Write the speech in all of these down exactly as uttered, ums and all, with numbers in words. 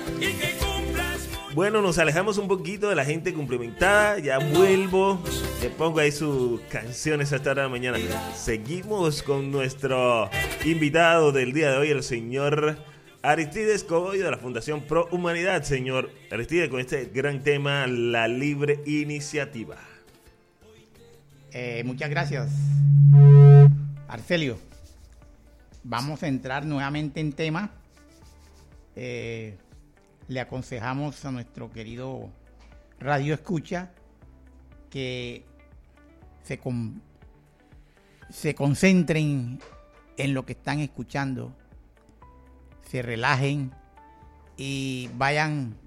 Bueno, nos alejamos un poquito de la gente cumplimentada. Ya vuelvo. Le pongo ahí sus canciones hasta la mañana. Seguimos con nuestro invitado del día de hoy, el señor Aristides Cogollo de la Fundación Pro Humanidad. Señor Aristides, con este gran tema, la libre iniciativa. Eh, muchas gracias, Arcelio. Vamos a entrar nuevamente en tema. Eh, le aconsejamos a nuestro querido Radio Escucha que se, con, se concentren en lo que están escuchando, se relajen y vayan,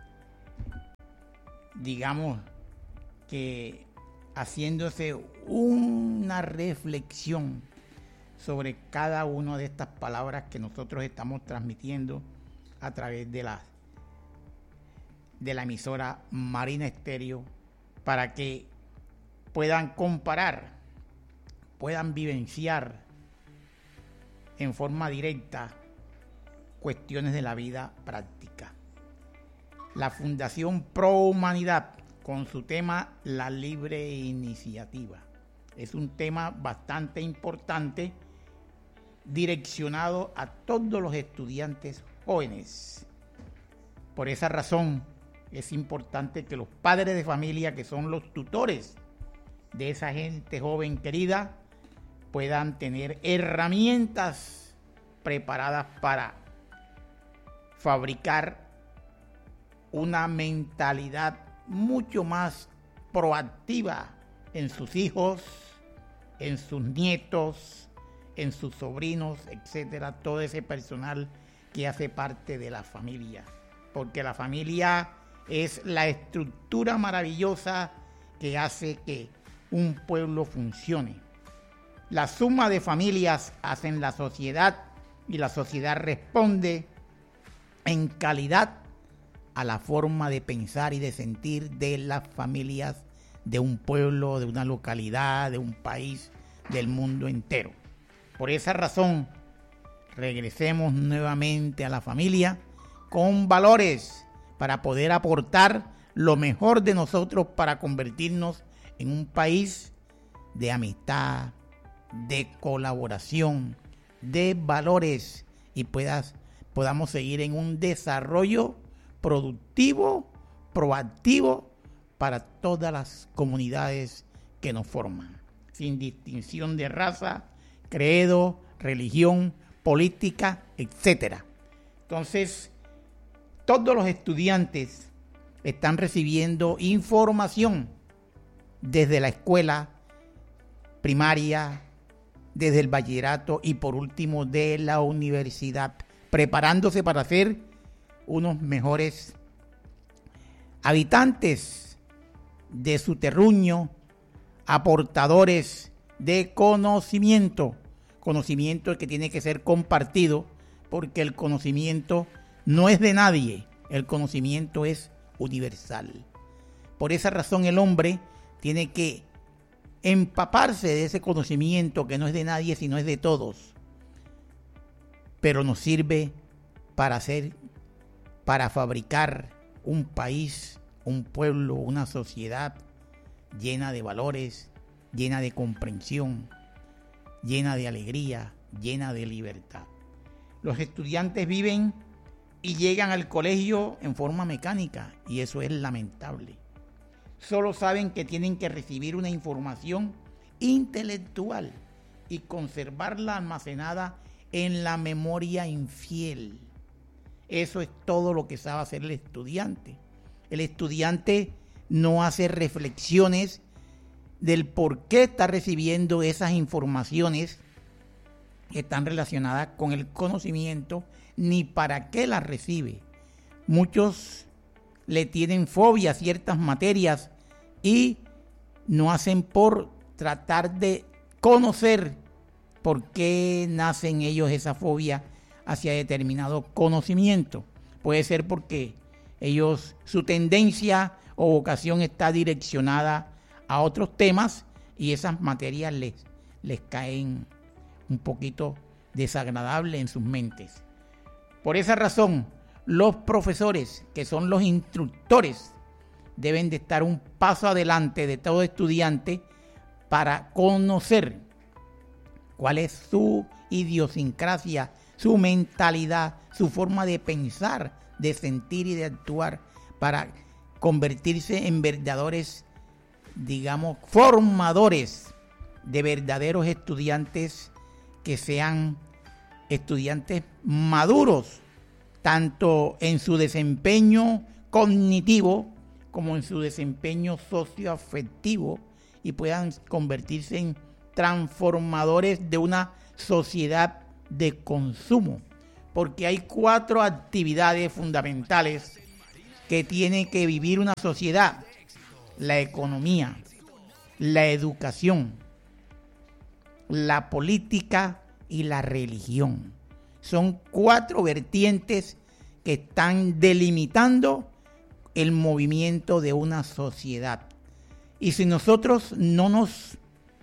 digamos, que haciéndose una reflexión sobre cada una de estas palabras que nosotros estamos transmitiendo a través de la, de la emisora Marina Estéreo, para que puedan comparar, puedan vivenciar en forma directa cuestiones de la vida práctica. La Fundación Pro Humanidad, con su tema La Libre Iniciativa, es un tema bastante importante direccionado a todos los estudiantes jóvenes. Por esa razón es importante que los padres de familia, que son los tutores de esa gente joven querida, puedan tener herramientas preparadas para fabricar una mentalidad mucho más proactiva en sus hijos, en sus nietos, en sus sobrinos, etcétera, todo ese personal que hace parte de la familia, porque la familia es la estructura maravillosa que hace que un pueblo funcione. La suma de familias hacen la sociedad y la sociedad responde en calidad a la forma de pensar y de sentir de las familias de un pueblo, de una localidad, de un país, del mundo entero. Por esa razón, regresemos nuevamente a la familia con valores para poder aportar lo mejor de nosotros para convertirnos en un país de amistad, de colaboración, de valores y puedas, podamos seguir en un desarrollo productivo, proactivo para todas las comunidades que nos forman, sin distinción de raza, credo, religión, política, etcétera. Entonces, todos los estudiantes están recibiendo información desde la escuela primaria, desde el bachillerato y por último de la universidad, preparándose para ser unos mejores habitantes de su terruño, aportadores de conocimiento, conocimiento que tiene que ser compartido, porque el conocimiento no es de nadie, el conocimiento es universal. Por esa razón el hombre tiene que empaparse de ese conocimiento que no es de nadie, sino es de todos, pero nos sirve para hacer, para fabricar un país, un pueblo, una sociedad llena de valores, llena de comprensión, llena de alegría, llena de libertad. Los estudiantes viven y llegan al colegio en forma mecánica y eso es lamentable. Solo saben que tienen que recibir una información intelectual y conservarla almacenada en la memoria infiel. Eso es todo lo que sabe hacer el estudiante. El estudiante no hace reflexiones del por qué está recibiendo esas informaciones que están relacionadas con el conocimiento, ni para qué las recibe. Muchos le tienen fobia a ciertas materias y no hacen por tratar de conocer por qué nacen ellos esa fobia hacia determinado conocimiento. Puede ser porque ellos, su tendencia o vocación está direccionada a otros temas y esas materias les, les caen un poquito desagradables en sus mentes. Por esa razón, los profesores, que son los instructores, deben de estar un paso adelante de todo estudiante para conocer cuál es su idiosincrasia, su mentalidad, su forma de pensar, de sentir y de actuar, para convertirse en verdaderos, digamos, formadores de verdaderos estudiantes que sean estudiantes maduros, tanto en su desempeño cognitivo como en su desempeño socioafectivo, y puedan convertirse en transformadores de una sociedad de consumo, porque hay cuatro actividades fundamentales que tiene que vivir una sociedad: la economía, la educación, la política y la religión. Son cuatro vertientes que están delimitando el movimiento de una sociedad. Y si nosotros no nos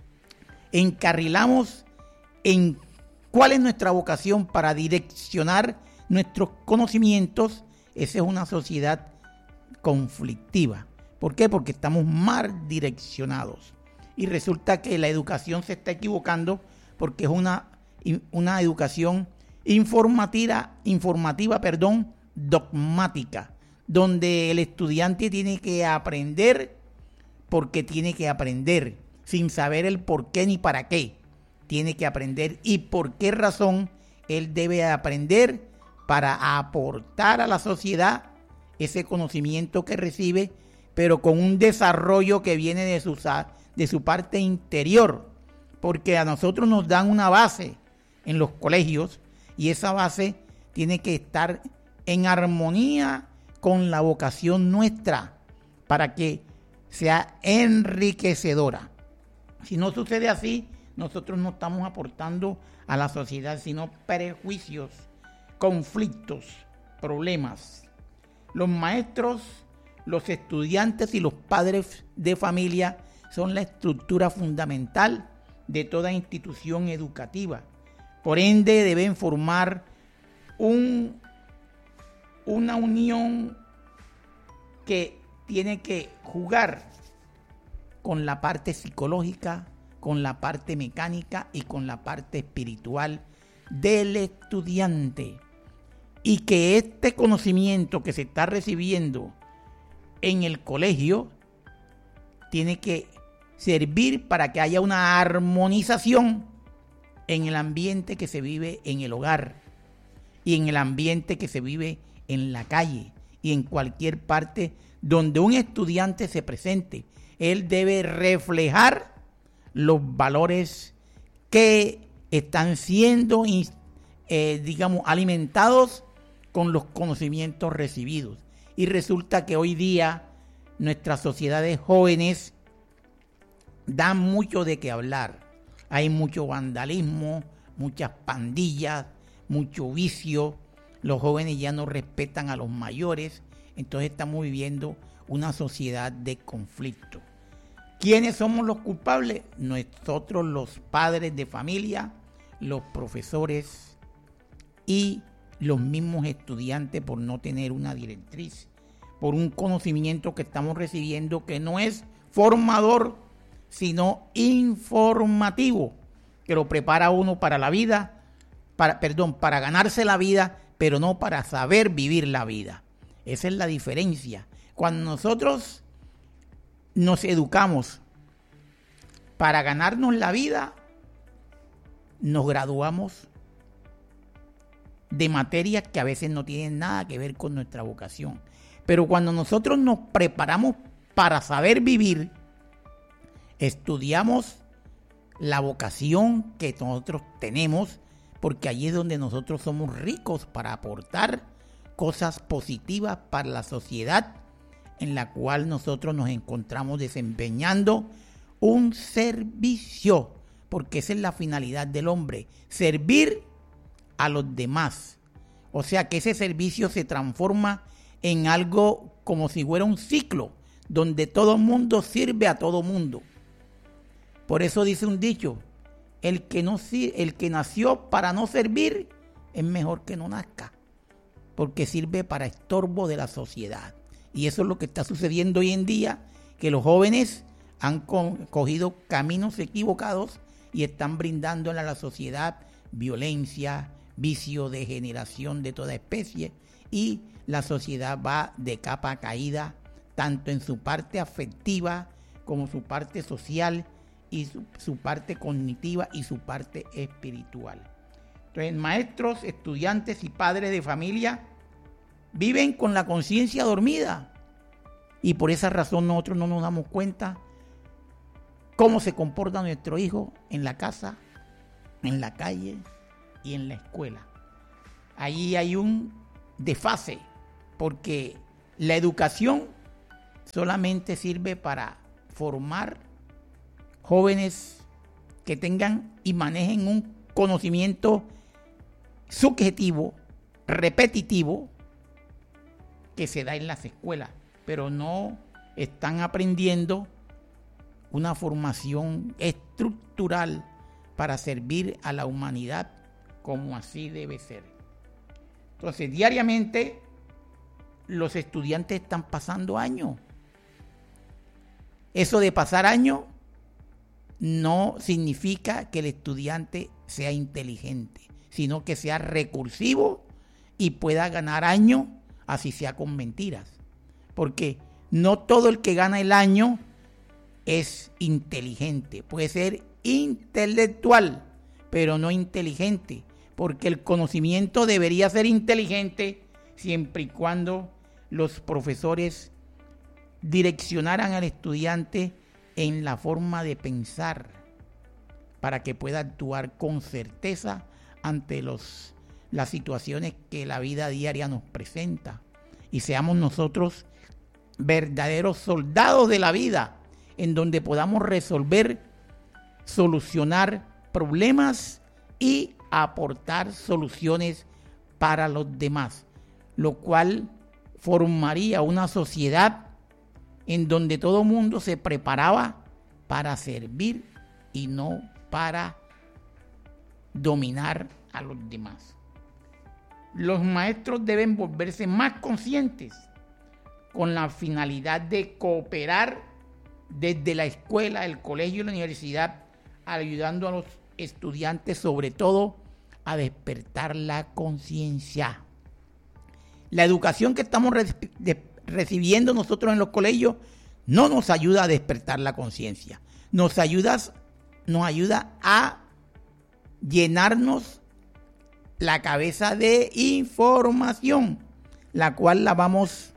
encarrilamos en cuál es nuestra vocación para direccionar nuestros conocimientos, esa es una sociedad conflictiva. ¿Por qué? Porque estamos mal direccionados. Y resulta que la educación se está equivocando porque es una, una educación informativa, informativa, perdón, dogmática, donde el estudiante tiene que aprender porque tiene que aprender, sin saber el por qué ni para qué. Tiene que aprender y por qué razón él debe aprender para aportar a la sociedad ese conocimiento que recibe, pero con un desarrollo que viene de su, de su parte interior, porque a nosotros nos dan una base en los colegios y esa base tiene que estar en armonía con la vocación nuestra para que sea enriquecedora. Si no sucede así, nosotros no estamos aportando a la sociedad sino prejuicios, conflictos, problemas. Los maestros, los estudiantes y los padres de familia son la estructura fundamental de toda institución educativa. Por ende, deben formar un, una unión que tiene que jugar con la parte psicológica, con la parte mecánica y con la parte espiritual del estudiante. Y que este conocimiento que se está recibiendo en el colegio tiene que servir para que haya una armonización en el ambiente que se vive en el hogar y en el ambiente que se vive en la calle y en cualquier parte donde un estudiante se presente. Él debe reflejar los valores que están siendo, eh, digamos, alimentados con los conocimientos recibidos. Y resulta que hoy día nuestras sociedades jóvenes dan mucho de qué hablar. Hay mucho vandalismo, muchas pandillas, mucho vicio. Los jóvenes ya no respetan a los mayores. Entonces estamos viviendo una sociedad de conflicto. ¿Quiénes somos los culpables? Nosotros, los padres de familia, los profesores y los mismos estudiantes, por no tener una directriz, por un conocimiento que estamos recibiendo que no es formador, sino informativo, que lo prepara a uno para la vida, para, perdón, para ganarse la vida, pero no para saber vivir la vida. Esa es la diferencia. Cuando nosotros nos educamos para ganarnos la vida, nos graduamos de materias que a veces no tienen nada que ver con nuestra vocación. Pero cuando nosotros nos preparamos para saber vivir, estudiamos la vocación que nosotros tenemos, porque allí es donde nosotros somos ricos para aportar cosas positivas para la sociedad en la cual nosotros nos encontramos desempeñando un servicio, porque esa es la finalidad del hombre, servir a los demás. O sea que ese servicio se transforma en algo como si fuera un ciclo, donde todo mundo sirve a todo mundo. Por eso dice un dicho, el que, no, el que nació para no servir es mejor que no nazca. porque sirve para estorbo de la sociedad. Y eso es lo que está sucediendo hoy en día, que los jóvenes han co- cogido caminos equivocados y están brindando a la sociedad violencia, vicio, degeneración de toda especie, y la sociedad va de capa caída, tanto en su parte afectiva como su parte social y su, su parte cognitiva y su parte espiritual. Entonces, maestros, estudiantes y padres de familia viven con la conciencia dormida, y por esa razón nosotros no nos damos cuenta cómo se comporta nuestro hijo en la casa, en la calle y en la escuela. Allí hay un desfase, porque la educación solamente sirve para formar jóvenes que tengan y manejen un conocimiento subjetivo, repetitivo, que se da en las escuelas, pero no están aprendiendo una formación estructural para servir a la humanidad como así debe ser. Entonces, diariamente los estudiantes están pasando años. Eso de pasar años no significa que el estudiante sea inteligente, sino que sea recursivo y pueda ganar años, así sea con mentiras. Porque no todo el que gana el año es inteligente. Puede ser intelectual, pero no inteligente, porque el conocimiento debería ser inteligente siempre y cuando los profesores direccionaran al estudiante en la forma de pensar para que pueda actuar con certeza ante los, las situaciones que la vida diaria nos presenta, y seamos nosotros verdaderos soldados de la vida, en donde podamos resolver, solucionar problemas y aportar soluciones para los demás, lo cual formaría una sociedad en donde todo mundo se preparaba para servir y no para dominar a los demás. Los maestros deben volverse más conscientes con la finalidad de cooperar desde la escuela, el colegio y la universidad, ayudando a los estudiantes sobre todo a despertar la conciencia. La educación que estamos re- de- recibiendo nosotros en los colegios no nos ayuda a despertar la conciencia, nos ayuda, nos ayuda a llenarnos la cabeza de información, la cual la vamos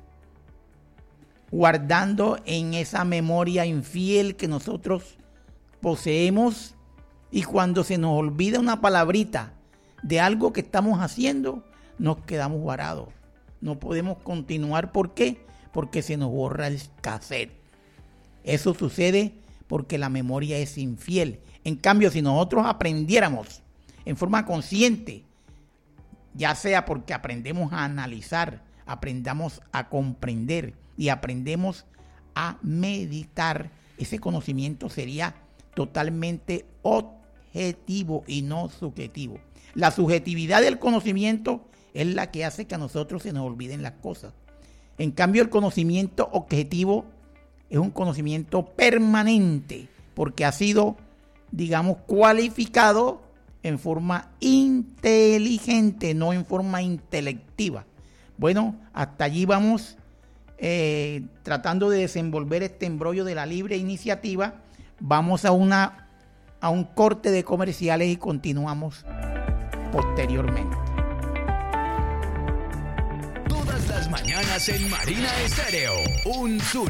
guardando en esa memoria infiel que nosotros poseemos, y cuando se nos olvida una palabrita de algo que estamos haciendo, nos quedamos varados. No podemos continuar. ¿Por qué? Porque se nos borra el cassette. Eso sucede porque la memoria es infiel. En cambio, si nosotros aprendiéramos en forma consciente, ya sea porque aprendemos a analizar, aprendamos a comprender y aprendemos a meditar, ese conocimiento sería totalmente objetivo y no subjetivo. La subjetividad del conocimiento es la que hace que a nosotros se nos olviden las cosas. En cambio, el conocimiento objetivo es un conocimiento permanente, porque ha sido, digamos, cualificado en forma inteligente, no en forma intelectiva. Bueno, hasta allí vamos eh, tratando de desenvolver este embrollo de la libre iniciativa. Vamos a, una, a un corte de comerciales y continuamos posteriormente. Todas las mañanas en Marina Estéreo, un tsunami